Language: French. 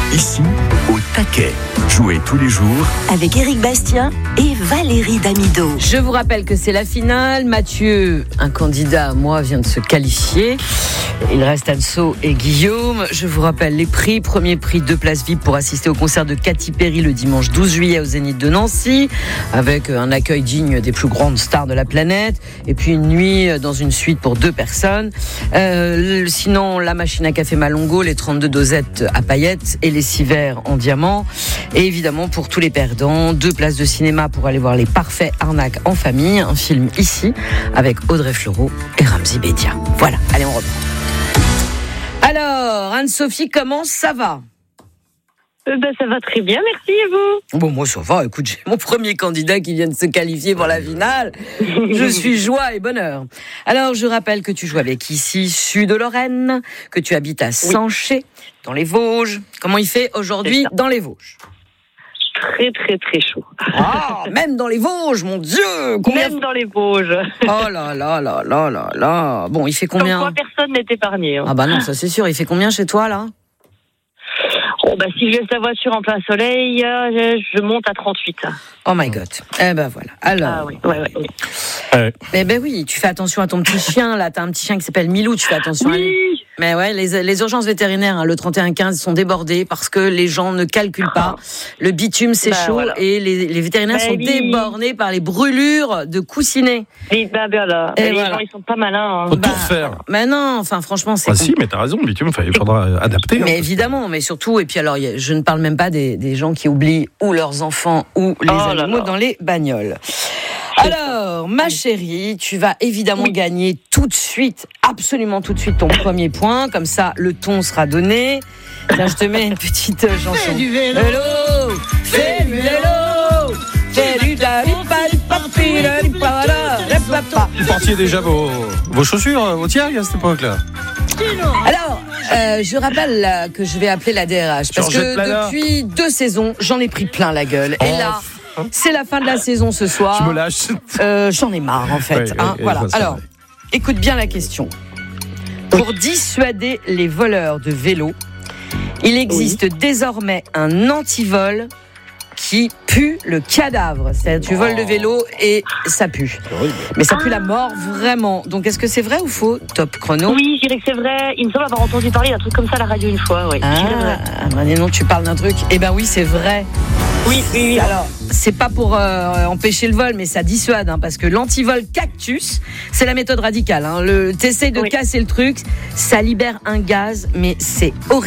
Ici, au taquet. Jouez tous les jours avec Éric Bastien et Valérie Damido. Je vous rappelle que c'est la finale. Mathieu, un candidat, moi, vient de se qualifier. Il reste Anso et Guillaume. Je vous rappelle les prix. Premier prix, 2 places VIP pour assister au concert de Katy Perry le dimanche 12 juillet au Zénith de Nancy, avec un accueil digne des plus grandes stars de la planète. Et puis une nuit dans une suite pour 2 personnes. Sinon, la machine à café Malongo, les 32 dosettes à paillettes et les 6 verres en diamant. Et évidemment, pour tous les perdants, 2 places de cinéma pour aller voir Les Parfaits Arnaques en famille, un film ici, avec Audrey Fleurot et Ramzy Bedia. Voilà, allez, on reprend. Alors, Anne-Sophie, comment ça va ? Ça va très bien, merci, et vous ? Bon, moi ça va, écoute, j'ai mon premier candidat qui vient de se qualifier pour la finale. Je suis joie et bonheur. Alors, je rappelle que tu joues avec ici Sud-Lorraine, que tu habites à Sanché, dans les Vosges. Comment il fait aujourd'hui dans les Vosges ? Très, très, très chaud. Ah, même dans les Vosges, mon Dieu ! Même dans les Vosges. Oh là là là là là là. Bon, il fait combien ? Comme quoi, personne n'est épargné. Hein. Ah bah non, ça c'est sûr. Il fait combien chez toi, là ? Oh bah, si je laisse la voiture en plein soleil, je monte à 38. Oh my God. Eh ben voilà. Alors. Ah oui, ouais. Eh ben oui, tu fais attention à ton petit chien, là. T'as un petit chien qui s'appelle Milou, tu fais attention à lui. Mais ouais, les urgences vétérinaires, le 3115, sont débordées parce que les gens ne calculent pas. Le bitume, c'est chaud, voilà. Et les vétérinaires sont débornés par les brûlures de coussinets. Les gens, ils sont pas malins. Hein. Faut tout refaire. Mais non, enfin, franchement, c'est... Si, mais t'as raison, le bitume, il faudra adapter. Mais évidemment, mais surtout, et puis alors, je ne parle même pas des gens qui oublient ou leurs enfants ou les animaux dans les bagnoles. Alors, ma chérie, tu vas évidemment gagner tout de suite, absolument tout de suite, ton premier point. Comme ça, le ton sera donné. Tiens, je te mets une petite chanson. Fais du vélo, fais du vélo, fais du Vous portiez déjà vos chaussures au tiers à cette époque-là. Alors, je rappelle que je vais appeler la DRH parce que depuis 2 saisons, j'en ai pris plein la gueule. Et là, c'est la fin de la saison ce soir. Je me lâche. J'en ai marre en fait. Voilà. Alors, écoute bien la question. Pour dissuader les voleurs de vélos, il existe désormais un antivol qui pue le cadavre. C'est-à-dire, tu voles le vélo et ça pue. Mais ça pue la mort, vraiment. Donc, est-ce que c'est vrai ou faux, Top Chrono ? Oui, je dirais que c'est vrai. Il me semble avoir entendu parler d'un truc comme ça à la radio une fois. Oui. Non, tu parles d'un truc. Eh ben oui, c'est vrai. Oui. Alors, c'est pas pour empêcher le vol, mais ça dissuade, hein, parce que l'antivol cactus, c'est la méthode radicale. Hein. T'essayes de casser le truc, ça libère un gaz, mais c'est horrible.